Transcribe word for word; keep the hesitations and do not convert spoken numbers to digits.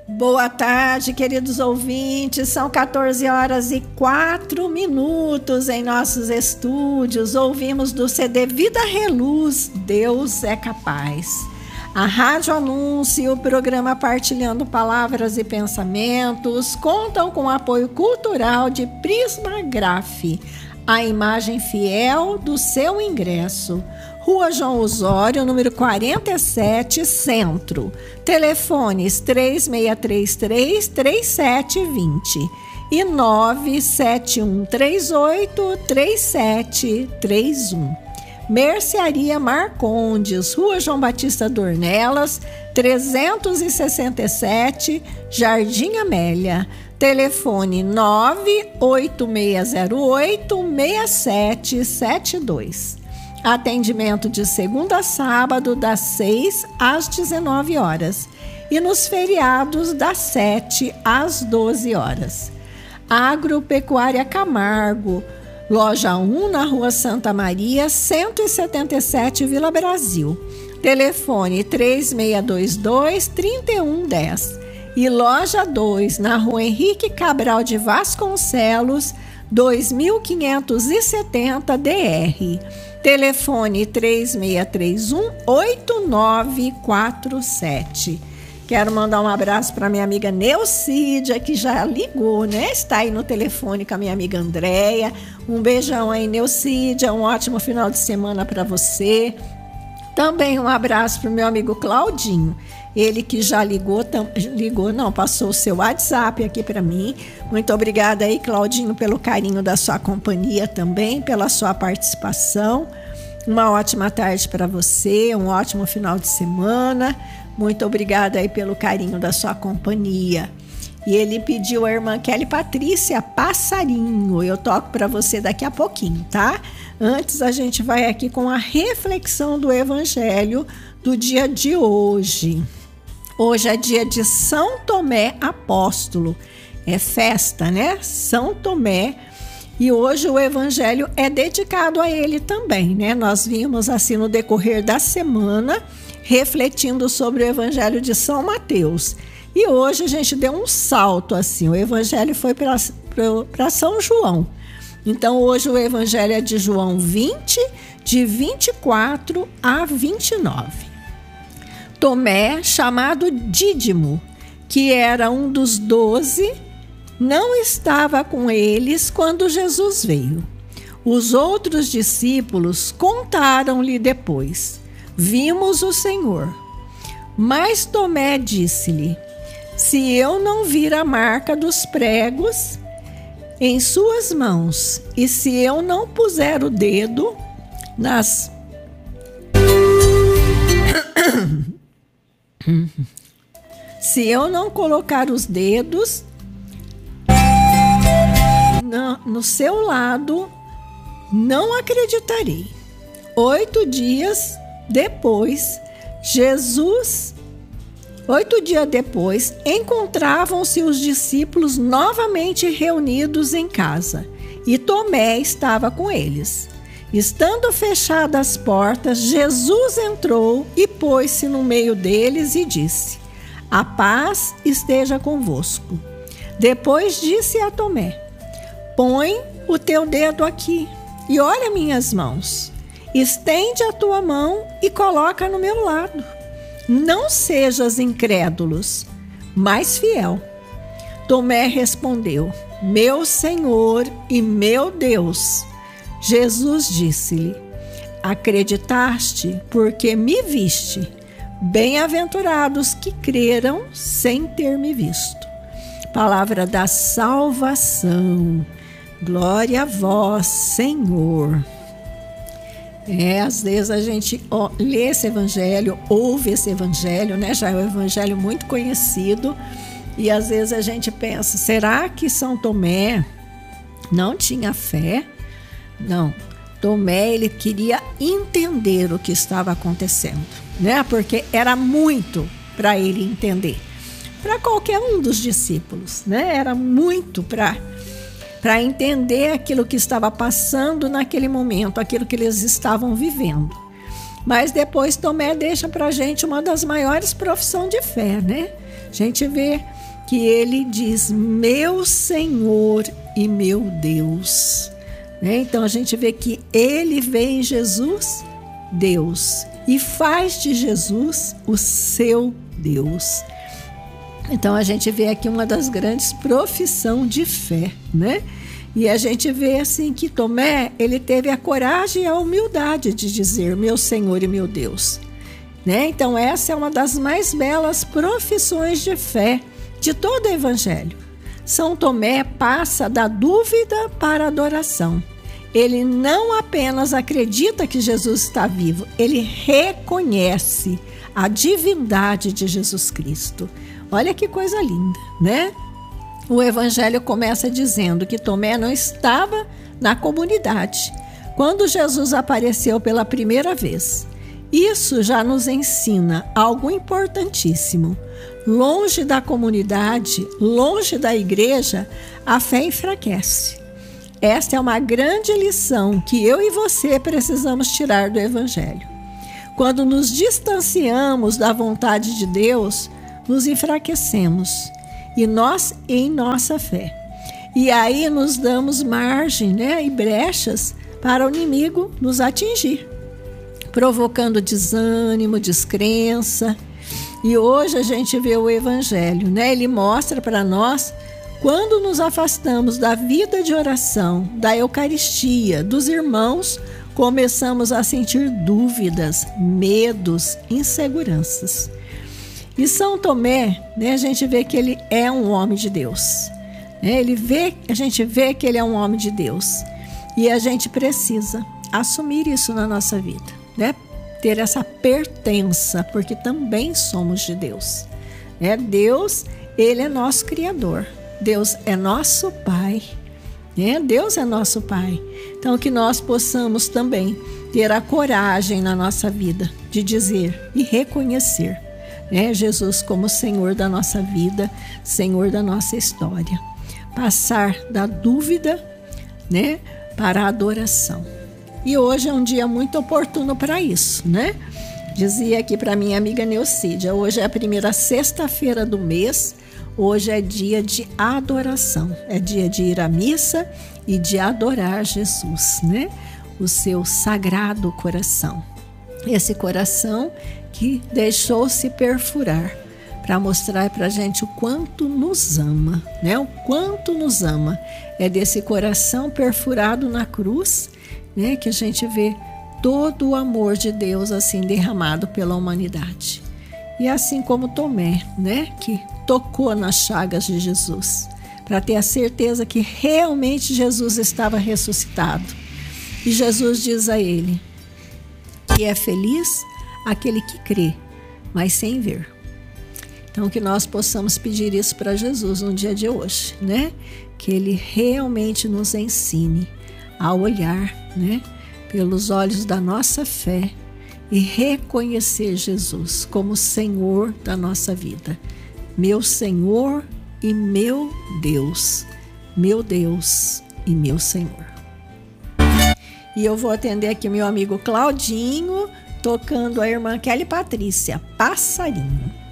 Boa tarde, queridos ouvintes. São quatorze horas e quatro minutos em nossos estúdios. Ouvimos do C D Vida Reluz, Deus é Capaz. A Rádio Anúncio e o programa Partilhando Palavras e Pensamentos contam com o apoio cultural de Prisma Graf, a imagem fiel do seu ingresso. Rua João Osório, número quarenta e sete, Centro. Telefones três seis três três, três sete dois zero e nove sete um três oito, três sete três um. Mercearia Marcondes, Rua João Batista Dornelas, trezentos e sessenta e sete, Jardim Amélia. Telefone nove oito seis zero oito, seis sete sete dois. Atendimento de segunda a sábado, das seis às dezenove horas. E nos feriados, das sete às doze horas. Agropecuária Camargo, loja um, na Rua Santa Maria, cento e setenta e sete, Vila Brasil. Telefone três seis dois dois, três um um zero. E loja dois, na Rua Henrique Cabral de Vasconcelos, dois mil quinhentos e setenta, D R. Telefone três seis três um, oito nove quatro sete. Quero mandar um abraço para minha amiga Neucídia, que já ligou, né? Está aí no telefone com a minha amiga Andréia. Um beijão aí, Neucídia. Um ótimo final de semana para você. Também um abraço para o meu amigo Claudinho. Ele que já ligou, tam, ligou, não, passou o seu WhatsApp aqui para mim. Muito obrigada aí, Claudinho, pelo carinho da sua companhia também, pela sua participação. Uma ótima tarde para você, um ótimo final de semana. Muito obrigada aí pelo carinho da sua companhia. E ele pediu a irmã Kelly Patrícia, Passarinho. Eu toco para você daqui a pouquinho, tá? Antes a gente vai aqui com a reflexão do Evangelho do dia de hoje. Hoje é dia de São Tomé Apóstolo. É festa, né? São Tomé. E hoje o Evangelho é dedicado a ele também, né? Nós vimos assim no decorrer da semana, refletindo sobre o Evangelho de São Mateus. E hoje a gente deu um salto assim. O Evangelho foi para São João. Então hoje o Evangelho é de João vinte, de vinte e quatro a vinte e nove. Tomé, chamado Dídimo, que era um dos doze, não estava com eles quando Jesus veio. Os outros discípulos contaram-lhe depois: vimos o Senhor. Mas Tomé disse-lhe: se eu não vir a marca dos pregos em suas mãos, e se eu não puser o dedo nas se eu não colocar os dedos no, no seu lado, não acreditarei. Oito dias depois, Jesus, oito dias depois, encontravam-se os discípulos novamente reunidos em casa, e Tomé estava com eles. Estando fechadas as portas, Jesus entrou e pôs-se no meio deles e disse: a paz esteja convosco. Depois disse a Tomé: põe o teu dedo aqui e olha minhas mãos. Estende a tua mão e coloca no meu lado. Não sejas incrédulos, mas fiel. Tomé respondeu: meu Senhor e meu Deus. Jesus disse-lhe: acreditaste porque me viste. Bem-aventurados que creram sem ter me visto. Palavra da salvação. Glória a vós, Senhor. É, às vezes a gente ó, lê esse evangelho, ouve esse evangelho, né? Já é um evangelho muito conhecido. E às vezes a gente pensa: será que São Tomé não tinha fé? Não, Tomé, ele queria entender o que estava acontecendo, né? Porque era muito para ele entender. Para qualquer um dos discípulos, né? Era muito para para entender aquilo que estava passando naquele momento, aquilo que eles estavam vivendo. Mas depois Tomé deixa para a gente uma das maiores profissões de fé, né? a gente vê que ele diz meu Senhor e meu Deus. Né? Então a gente vê que ele vê em Jesus Deus e faz de Jesus o seu Deus. Então a gente vê aqui uma das grandes profissões de fé, né? E a gente vê assim que Tomé, ele teve a coragem e a humildade de dizer meu Senhor e meu Deus, né? Então essa é uma das mais belas profissões de fé de todo o Evangelho. São Tomé passa da dúvida para a adoração. Ele não apenas acredita que Jesus está vivo, ele reconhece a divindade de Jesus Cristo. Olha que coisa linda, né? O Evangelho começa dizendo que Tomé não estava na comunidade quando Jesus apareceu pela primeira vez. Isso já nos ensina algo importantíssimo. Longe da comunidade, longe da igreja, a fé enfraquece. Esta é uma grande lição que eu e você precisamos tirar do Evangelho. Quando nos distanciamos da vontade de Deus, nos enfraquecemos, e nós em nossa fé. E aí nos damos margem, né, e brechas para o inimigo nos atingir, provocando desânimo, descrença. E hoje a gente vê o Evangelho, né? Ele mostra para nós quando nos afastamos da vida de oração, da Eucaristia, dos irmãos, começamos a sentir dúvidas, medos, inseguranças. E São Tomé, né, a gente vê que ele é um homem de Deus. Né? Ele vê, a gente vê que ele é um homem de Deus. E a gente precisa assumir isso na nossa vida, né? Ter essa pertença, porque também somos de Deus. Né? Deus, ele é nosso Criador. Deus é nosso Pai. Né? Deus é nosso Pai. Então, que nós possamos também ter a coragem na nossa vida de dizer e reconhecer, né, Jesus como Senhor da nossa vida, Senhor da nossa história. Passar da dúvida, né, para a adoração. E hoje é um dia muito oportuno para isso, né? Dizia aqui para minha amiga Neucídia, hoje é a primeira sexta-feira do mês, hoje é dia de adoração, é dia de ir à missa e de adorar Jesus, né? O seu sagrado coração. Esse coração que deixou-se perfurar para mostrar para a gente o quanto nos ama, né? O quanto nos ama. É desse coração perfurado na cruz, né, que a gente vê todo o amor de Deus assim derramado pela humanidade. E assim como Tomé, né, que tocou nas chagas de Jesus, para ter a certeza que realmente Jesus estava ressuscitado. E Jesus diz a ele que é feliz aquele que crê, mas sem ver. Então que nós possamos pedir isso para Jesus no dia de hoje, né? Que ele realmente nos ensine a olhar, né, pelos olhos da nossa fé e reconhecer Jesus como Senhor da nossa vida. Meu Senhor e meu Deus, meu Deus e meu Senhor. E eu vou atender aqui meu amigo Claudinho, tocando a irmã Kelly Patrícia, Passarinho.